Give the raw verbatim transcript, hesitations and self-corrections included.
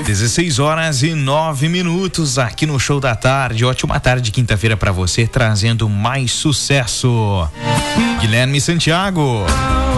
dezesseis horas e nove minutos aqui no Show da Tarde. Ótima tarde de quinta-feira para você, trazendo mais sucesso. Guilherme Santiago.